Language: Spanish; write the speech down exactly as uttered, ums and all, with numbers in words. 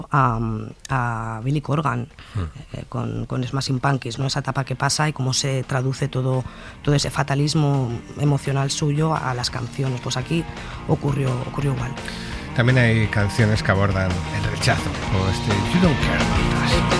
a, a Billy Corgan hmm. eh, con, con Smashing Pumpkins, ¿no? Esa etapa que pasa y cómo se traduce todo, todo ese fatalismo emocional suyo a las canciones. Pues aquí ocurrió, ocurrió igual. También hay canciones que abordan el rechazo, como este You Don't Care About Us.